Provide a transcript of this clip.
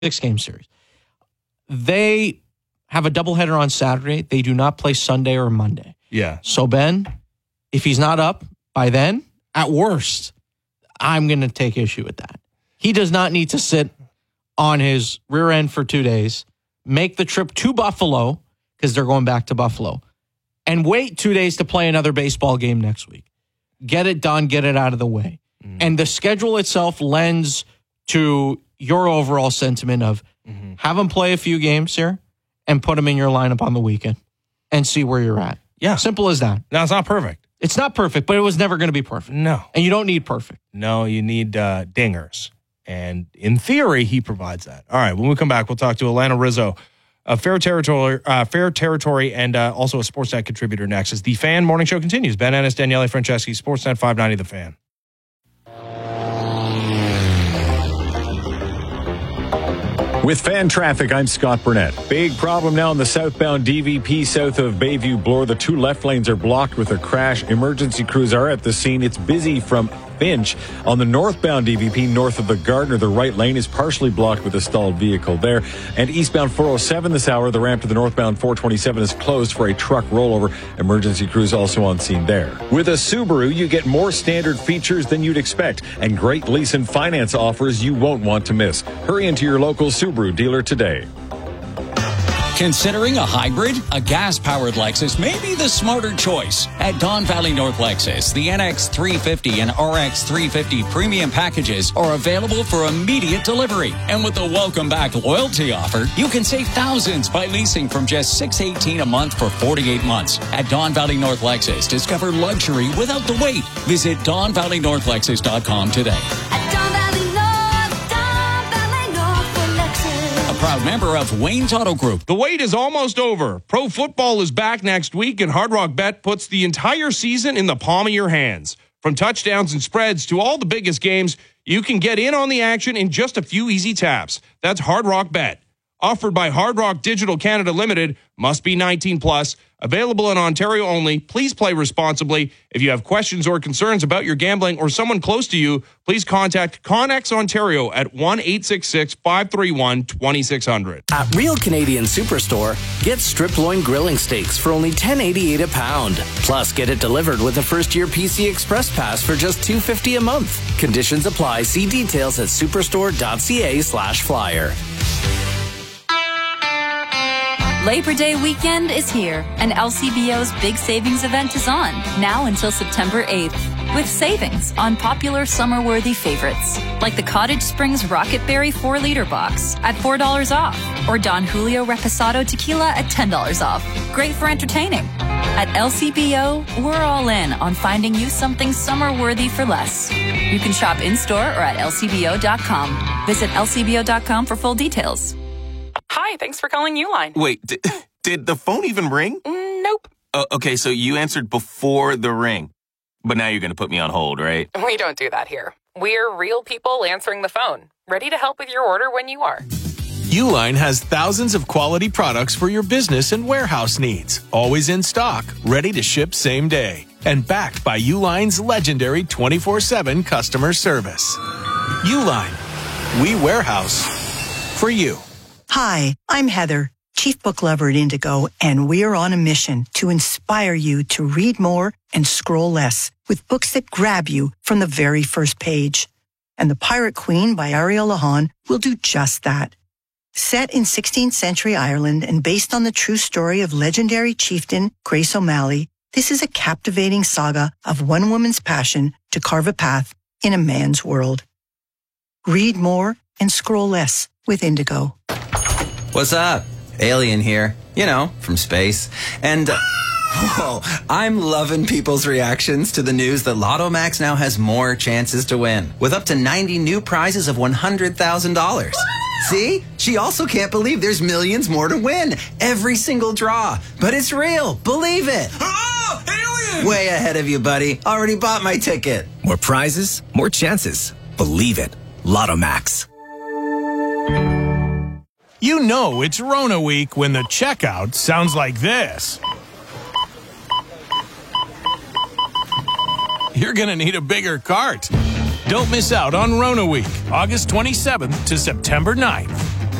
6-game series. They have a doubleheader on Saturday. They do not play Sunday or Monday. Yeah. So, Ben, if he's not up by then, at worst, I'm going to take issue with that. He does not need to sit on his rear end for 2 days, make the trip to Buffalo, because they're going back to Buffalo, and wait 2 days to play another baseball game next week. Get it done, get it out of the way. And the schedule itself lends to your overall sentiment of have him play a few games here and put him in your lineup on the weekend and see where you're at. Yeah. Simple as that. Now, it's not perfect. It's not perfect, but it was never going to be perfect. No. And you don't need perfect. No, you need dingers. And in theory, he provides that. All right, when we come back, we'll talk to Alana Rizzo, a Fair Territory, and also a Sportsnet contributor next. As the Fan Morning Show continues. Ben Ennis, Daniele Franceschi, Sportsnet 590 The Fan. With Fan Traffic, I'm Scott Burnett. Big problem now on the southbound DVP south of Bayview Bloor. The two left lanes are blocked with a crash. Emergency crews are at the scene. It's busy from Finch. On the northbound DVP north of the Gardner, the right lane is partially blocked with a stalled vehicle there. And eastbound 407 this hour, the ramp to the northbound 427 is closed for a truck rollover. Emergency crews also on scene there. With a Subaru, you get more standard features than you'd expect and great lease and finance offers you won't want to miss. Hurry into your local Subaru dealer today. Considering a hybrid? A gas-powered Lexus may be the smarter choice. At Don Valley North Lexus, the NX 350 and RX 350 premium packages are available for immediate delivery. And with the Welcome Back loyalty offer, you can save thousands by leasing from just $618 a month for 48 months. At Don Valley North Lexus, discover luxury without the wait. Visit DonValleyNorthLexus.com today. Proud member of Wayne's Auto Group. The wait is almost over. Pro football is back next week, and Hard Rock Bet puts the entire season in the palm of your hands. From touchdowns and spreads to all the biggest games, you can get in on the action in just a few easy taps. That's Hard Rock Bet. Offered by Hard Rock Digital Canada Limited. Must be 18 plus. Available in Ontario only. Please play responsibly. If you have questions or concerns about your gambling or someone close to you, please contact Connex Ontario at 1-866-531-2600. At Real Canadian Superstore, get strip loin grilling steaks for only $10.88 a pound. Plus, get it delivered with a first-year PC Express Pass for just $2.50 a month. Conditions apply. See details at superstore.ca/flyer. Labor Day weekend is here, and LCBO's big savings event is on, now until September 8th, with savings on popular summer-worthy favorites, like the Cottage Springs Rocket Berry 4-liter box at $4 off, or Don Julio Reposado Tequila at $10 off. Great for entertaining. At LCBO, we're all in on finding you something summer-worthy for less. You can shop in-store or at lcbo.com. Visit lcbo.com for full details. Hi, thanks for calling Uline. Wait, did the phone even ring? Nope. Okay, so you answered before the ring. But now you're going to put me on hold, right? We don't do that here. We're real people answering the phone, ready to help with your order when you are. Uline has thousands of quality products for your business and warehouse needs. Always in stock, ready to ship same day. And backed by Uline's legendary 24/7 customer service. Uline. We warehouse for you. Hi, I'm Heather, Chief Book Lover at Indigo, and we're on a mission to inspire you to read more and scroll less with books that grab you from the very first page. And The Pirate Queen by Ariel Lahan will do just that. Set in 16th century Ireland and based on the true story of legendary chieftain Grace O'Malley, this is a captivating saga of one woman's passion to carve a path in a man's world. Read more and scroll less with Indigo. What's up? Alien here. You know, from space. And, whoa, I'm loving people's reactions to the news that Lotto Max now has more chances to win, with up to 90 new prizes of $100,000. See? She also can't believe there's millions more to win. Every single draw. But it's real. Believe it. Oh, alien! Way ahead of you, buddy. Already bought my ticket. More prizes, more chances. Believe it. Lotto Max. You know it's Rona week when the checkout sounds like this. You're going to need a bigger cart. Don't miss out on Rona week, August 27th to September 9th.